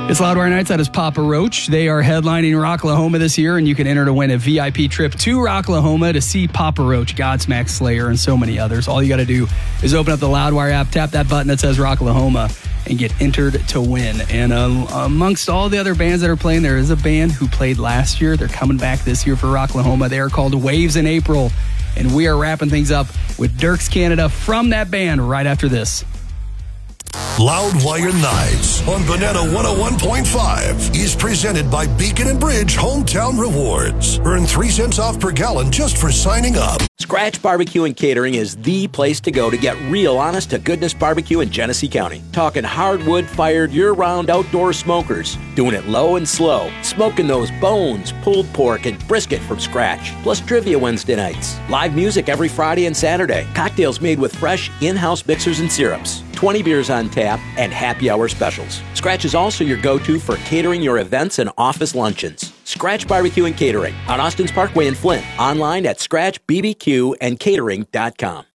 It's Loudwire Nights. That is Papa Roach. They are headlining Rocklahoma this year, and you can enter to win a VIP trip to Rocklahoma to see Papa Roach, Godsmack Slayer, and so many others. All you got to do is open up the Loudwire app, tap that button that says Rocklahoma, and get entered to win. And amongst all the other bands that are playing, there is a band who played last year. They're coming back this year for Rocklahoma. They are called Waves in April, and we are wrapping things up with Dirks Canada from that band right after this. Loudwire Nights on Banana 101.5 is presented by Beacon and Bridge Hometown Rewards. Earn 3 cents off per gallon just for signing up. Scratch Barbecue and Catering is the place to go to get real honest-to-goodness barbecue in Genesee County. Talking hardwood-fired, year-round outdoor smokers. Doing it low and slow. Smoking those bones, pulled pork, and brisket from scratch. Plus trivia Wednesday nights. Live music every Friday and Saturday. Cocktails made with fresh in-house mixers and syrups. 20 beers on tap, and happy hour specials. Scratch is also your go-to for catering your events and office luncheons. Scratch Barbecue and Catering on Austin's Parkway in Flint. Online at scratchbbqandcatering.com.